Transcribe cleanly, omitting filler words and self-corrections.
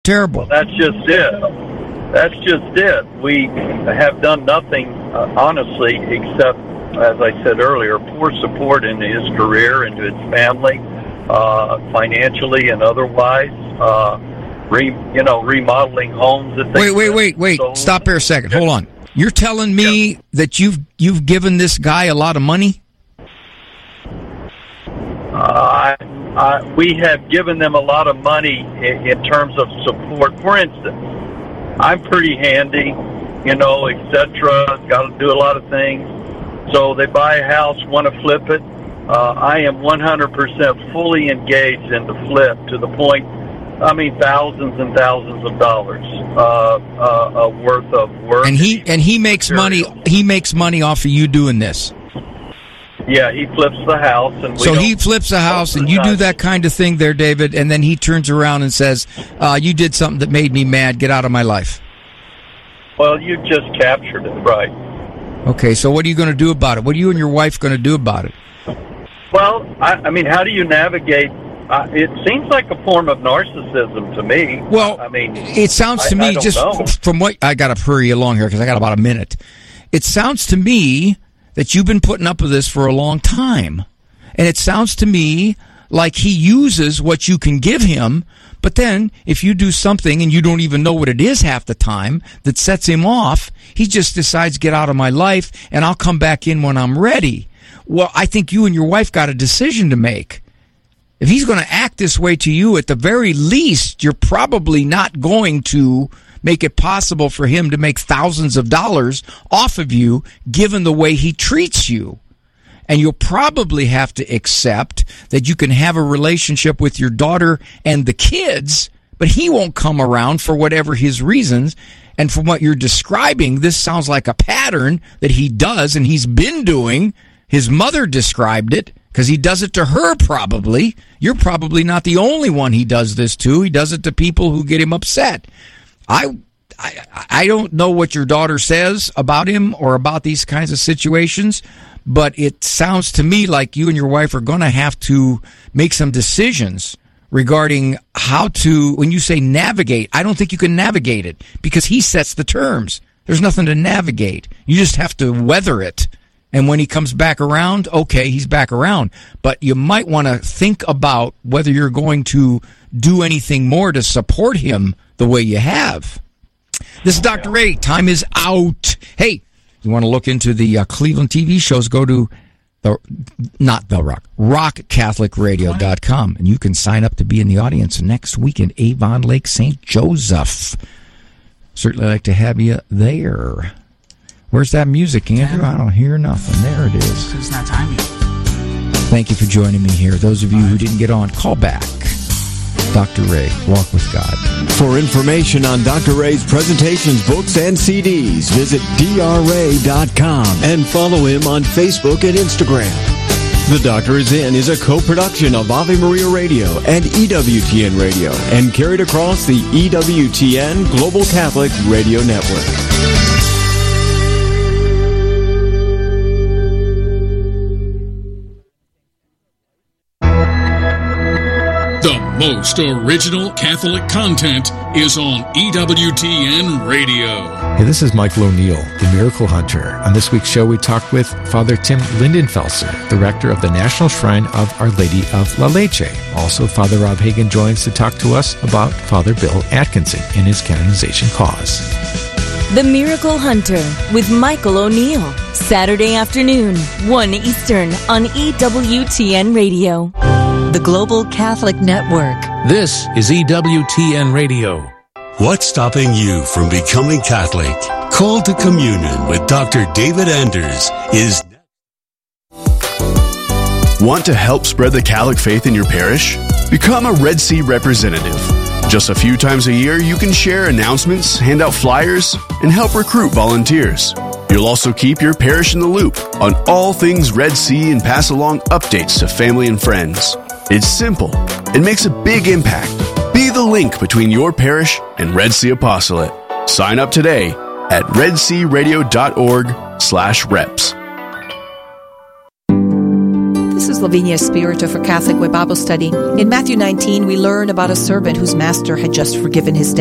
Terrible. Well, that's just it. We have done nothing, honestly, except, as I said earlier, pour support into his career, into his family, financially and otherwise. Remodeling homes. That Wait. Stop there a second. Hold on. You're telling me that you've given this guy a lot of money? We have given them a lot of money in terms of support. For instance, I'm pretty handy, etc. Got to do a lot of things. So they buy a house, want to flip it. I am 100% fully engaged in the flip to the point, thousands and thousands of dollars worth of work. And he makes money. He makes money off of you doing this. Yeah, he flips the house, and he flips the house, and you do that kind of thing there, David. And then he turns around and says, "You did something that made me mad. Get out of my life." Well, you just captured it, right? Okay, so what are you going to do about it? What are you and your wife going to do about it? Well, how do you navigate? It seems like a form of narcissism to me. Well, it sounds to me, from what I got to hurry along here because I got about a minute. It sounds to me that you've been putting up with this for a long time, and it sounds to me like he uses what you can give him. But then, if you do something and you don't even know what it is half the time that sets him off, he just decides, "Get out of my life, and I'll come back in when I'm ready." Well, I think you and your wife got a decision to make. If he's going to act this way to you, at the very least, you're probably not going to make it possible for him to make thousands of dollars off of you, given the way he treats you. And you'll probably have to accept that you can have a relationship with your daughter and the kids, but he won't come around for whatever his reasons. And from what you're describing, this sounds like a pattern that he does and he's been doing. His mother described it because he does it to her probably. You're probably not the only one he does this to. He does it to people who get him upset. I don't know what your daughter says about him or about these kinds of situations, but it sounds to me like you and your wife are going to have to make some decisions regarding how to, when you say navigate, I don't think you can navigate it because he sets the terms. There's nothing to navigate. You just have to weather it. And when he comes back around, okay, he's back around. But you might want to think about whether you're going to do anything more to support him the way you have. This is Dr. Ray. Time is out. Hey, you want to look into the Cleveland TV shows, go to rockcatholicradio.com, and you can sign up to be in the audience next week in Avon Lake, St. Joseph. Certainly like to have you there. Where's that music, Andrew? I don't hear nothing. There it is. It's not time yet. Thank you for joining me here. Those of you who didn't get on, call back. Dr. Ray, Walk with God. For information on Dr. Ray's presentations, books, and CDs, visit drray.com and follow him on Facebook and Instagram. The Doctor Is In is a co-production of Ave Maria Radio and EWTN Radio and carried across the EWTN Global Catholic Radio Network. The most original Catholic content is on EWTN Radio. Hey, this is Michael O'Neill, the Miracle Hunter. On this week's show, we talked with Father Tim Lindenfelser, the rector of the National Shrine of Our Lady of La Leche. Also, Father Rob Hagan joins to talk to us about Father Bill Atkinson and his canonization cause. The Miracle Hunter with Michael O'Neill. Saturday afternoon, 1 Eastern on EWTN Radio. The Global Catholic Network. This is EWTN Radio. What's stopping you from becoming Catholic? Call to Communion with Dr. David Anders is... Want to help spread the Catholic faith in your parish? Become a Red Sea representative. Just a few times a year, you can share announcements, hand out flyers, and help recruit volunteers. You'll also keep your parish in the loop on all things Red Sea and pass along updates to family and friends. It's simple. It makes a big impact. Be the link between your parish and Red Sea Apostolate. Sign up today at redsearadio.org/reps. This is Lavinia Espiritu for Catholic Way Bible Study. In Matthew 19, we learn about a servant whose master had just forgiven his debt.